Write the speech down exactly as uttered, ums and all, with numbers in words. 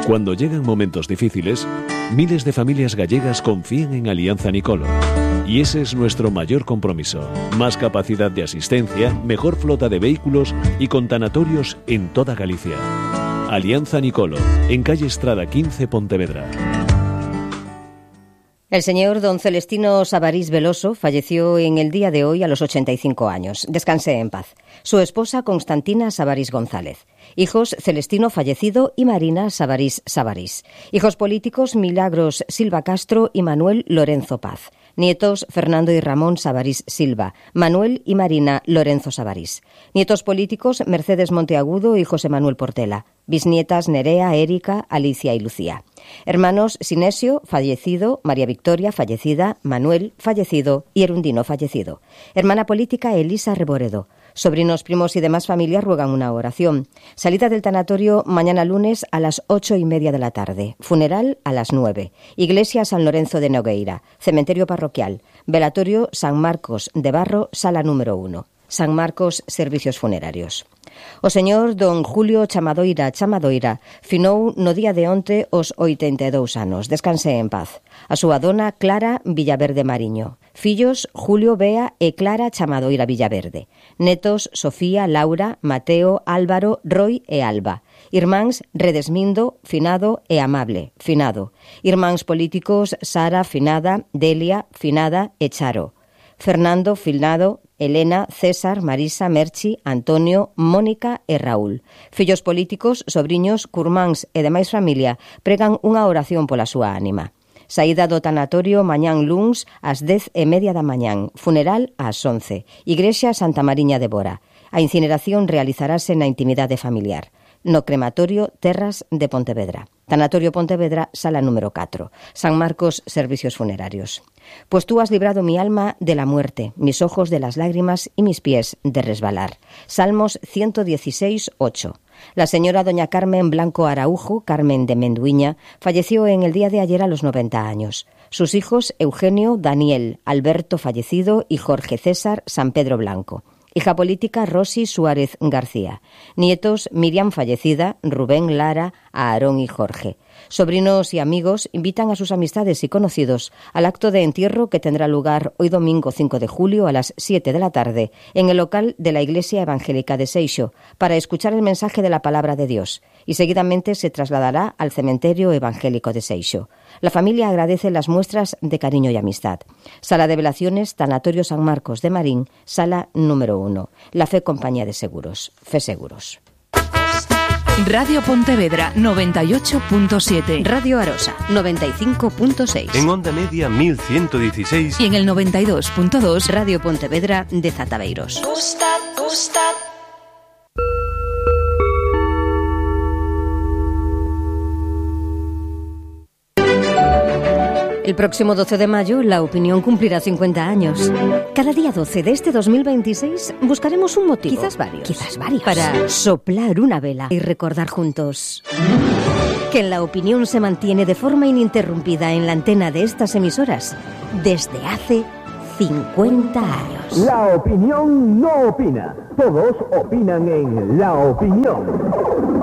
Cuando llegan momentos difíciles, miles de familias gallegas confían en Alianza Nicolo. Y ese es nuestro mayor compromiso. Más capacidad de asistencia, mejor flota de vehículos y con tanatorios en toda Galicia. Alianza Nicolo, en calle Estrada quince, Pontevedra. El señor don Celestino Sabarís Veloso falleció en el día de hoy a los ochenta y cinco años. Descanse en paz. Su esposa Constantina Sabarís González. Hijos Celestino fallecido y Marina Sabarís Sabarís. Hijos políticos Milagros Silva Castro y Manuel Lorenzo Paz. Nietos Fernando y Ramón Sabarís Silva, Manuel y Marina Lorenzo Sabarís. Nietos políticos Mercedes Monteagudo y José Manuel Portela. Bisnietas Nerea, Erika, Alicia y Lucía. Hermanos Sinesio, fallecido, María Victoria, fallecida, Manuel, fallecido y Erundino, fallecido. Hermana política Elisa Reboredo. Sobrinos, primos y demás familias ruegan una oración. Salida del tanatorio mañana lunes a las ocho y media de la tarde. Funeral a las nueve. Iglesia San Lorenzo de Nogueira. Cementerio parroquial. Velatorio San Marcos de Barro, sala número uno. San Marcos, servicios funerarios. O señor don Julio Chamadoira Chamadoira finou no día de onte os oitenta e dous anos. Descanse en paz. A súa dona Clara Villaverde Mariño. Fillos Julio, Bea e Clara Chamadoira Villaverde. Netos Sofía, Laura, Mateo, Álvaro, Roy e Alba. Irmáns Redesmindo, Finado e Amable, Finado. Irmáns políticos Sara, Finada, Delia, Finada e Charo. Fernando, Finado, Elena, César, Marisa, Merchi, Antonio, Mónica e Raúl. Fillos políticos, sobriños, curmáns e demais familia pregan unha oración pola súa ánima. Saída do tanatorio mañán luns ás dez e media da mañán. Funeral ás once. Igrexa Santa Mariña de Bora. A incineración realizarase na intimidade familiar. No crematorio Terras de Pontevedra. Tanatorio Pontevedra, sala número catro. San Marcos, servicios funerarios. Pues tú has librado mi alma de la muerte, mis ojos de las lágrimas y mis pies de resbalar. Salmos ciento dieciséis, ocho. La señora doña Carmen Blanco Araujo, Carmen de Menduiña, falleció en el día de ayer a los noventa años. Sus hijos Eugenio, Daniel, Alberto fallecido y Jorge César San Pedro Blanco. Hija política Rosy Suárez García. Nietos Miriam fallecida, Rubén, Lara, Aarón y Jorge. Sobrinos y amigos invitan a sus amistades y conocidos al acto de entierro que tendrá lugar hoy domingo cinco de julio a las siete de la tarde en el local de la Iglesia Evangélica de Seixo para escuchar el mensaje de la Palabra de Dios y seguidamente se trasladará al Cementerio Evangélico de Seixo. La familia agradece las muestras de cariño y amistad. Sala de velaciones, Tanatorio San Marcos de Marín, sala número uno. La Fe Compañía de Seguros. Fe Seguros. Radio Pontevedra noventa y ocho punto siete. Radio Arosa noventa y cinco punto seis. En onda media mil ciento dieciséis. Y en el noventa y dos punto dos. Radio Pontevedra de Zataveiros. Gusta, gusta. El próximo doce de mayo, La Opinión cumplirá cincuenta años. Cada día doce de este dos mil veintiséis buscaremos un motivo, Quizás varios. quizás varios, para soplar una vela y recordar juntos que La Opinión se mantiene de forma ininterrumpida en la antena de estas emisoras desde hace cincuenta años. La Opinión no opina. Todos opinan en La Opinión.